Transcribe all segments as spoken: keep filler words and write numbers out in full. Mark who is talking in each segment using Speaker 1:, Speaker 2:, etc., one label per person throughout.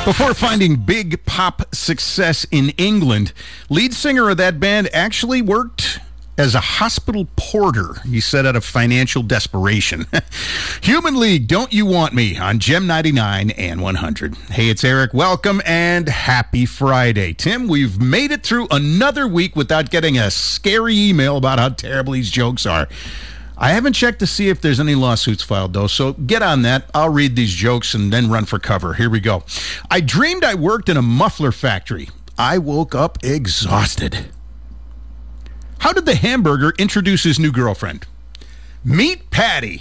Speaker 1: Before finding big pop success in England, lead singer of that band actually worked as a hospital porter. He said out of financial desperation. Human League, Don't You Want Me on Gem ninety-nine and one hundred. Hey, it's Eric. Welcome and happy Friday. Tim, we've made it through another week without getting a scary email about how terrible these jokes are. I haven't checked to see if there's any lawsuits filed, though, so get on that. I'll read these jokes and then run for cover. Here we go. I dreamed I worked in a muffler factory. I woke up exhausted. How did the hamburger introduce his new girlfriend? Meet Patty.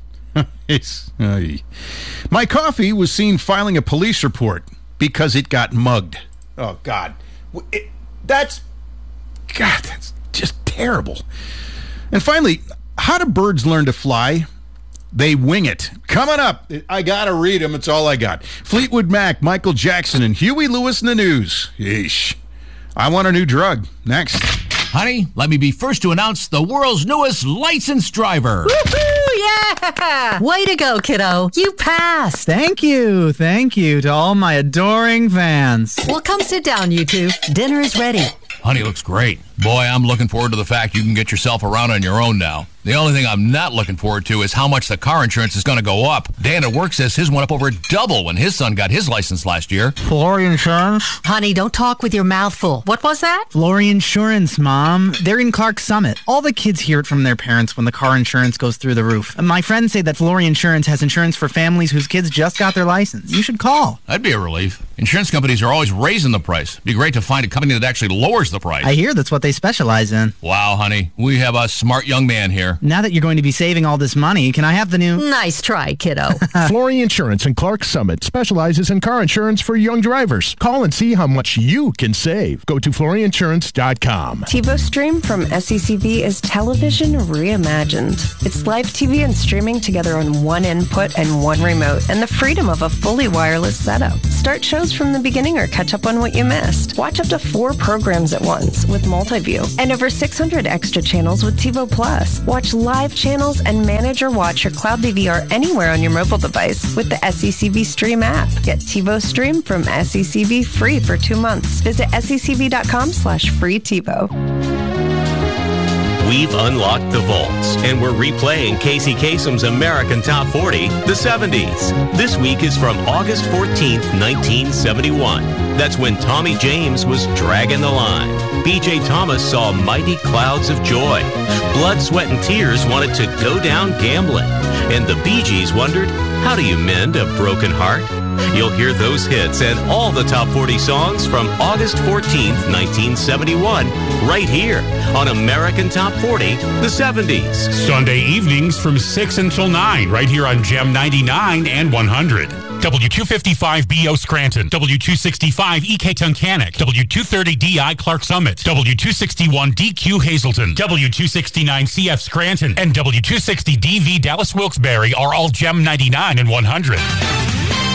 Speaker 1: it's, uh, my coffee was seen filing a police report because it got mugged. Oh, God. It, that's, God, that's just terrible. And finally, how do birds learn to fly? They wing it. Coming up, I gotta read them. It's all I got. Fleetwood Mac, Michael Jackson, and Huey Lewis in the news. Yeesh. I want a new drug. Next.
Speaker 2: Honey, let me be first to announce the world's newest licensed driver.
Speaker 3: Woohoo! Yeah! Way to go, kiddo. You passed.
Speaker 4: Thank you. Thank you to all my adoring fans.
Speaker 3: Well, come sit down, you two. Dinner is ready.
Speaker 2: Honey looks great. Boy, I'm looking forward to the fact you can get yourself around on your own now. The only thing I'm not looking forward to is how much the car insurance is going to go up. Dan at work says his went up over double when his son got his license last year.
Speaker 4: Flory Insurance?
Speaker 3: Honey, don't talk with your mouth full. What was that?
Speaker 4: Flory Insurance, Mom. They're in Clark Summit. All the kids hear it from their parents when the car insurance goes through the roof. And my friends say that Flory Insurance has insurance for families whose kids just got their license. You should call.
Speaker 2: That'd be a relief. Insurance companies are always raising the price. It'd be great to find a company that actually lowers the price.
Speaker 4: I hear that's what they specialize in.
Speaker 2: Wow, honey. We have a smart young man here.
Speaker 4: Now that you're going to be saving all this money, can I have the new...
Speaker 3: Nice try, kiddo.
Speaker 5: Flory Insurance in Clark Summit specializes in car insurance for young drivers. Call and see how much you can save. Go to flory insurance dot com.
Speaker 6: TiVo Stream from S E C V is television reimagined. It's live T V and streaming together on one input and one remote, and the freedom of a fully wireless setup. Start shows from the beginning or catch up on what you missed. Watch up to four programs at once with multi-view, and over six hundred extra channels with TiVo Plus. Watch live channels and manage or watch your cloud D V R anywhere on your mobile device with the S E C V Stream app. Get TiVo Stream from S E C V free for two months. Visit S E C V dot com slash free TiVo.
Speaker 7: We've unlocked the vaults, and we're replaying Casey Kasem's American Top forty, the seventies. This week is from August fourteenth, nineteen seventy-one. That's when Tommy James was dragging the line. B J Thomas saw Mighty Clouds of Joy. Blood, Sweat, and Tears wanted to go down gambling. And the Bee Gees wondered, how do you mend a broken heart? You'll hear those hits and all the top forty songs from August fourteenth, nineteen seventy-one, right here on American Top forty, the seventies.
Speaker 8: Sunday evenings from six until nine, right here on Gem ninety-nine and one hundred. W two fifty-five B O Scranton, W two sixty-five E K Tunkhannock, W two thirty D I Clark Summit, W two sixty-one D Q Hazleton, W two sixty-nine C F Scranton, and W two sixty D V Dallas Wilkes-Barre are all Gem ninety-nine and one hundred.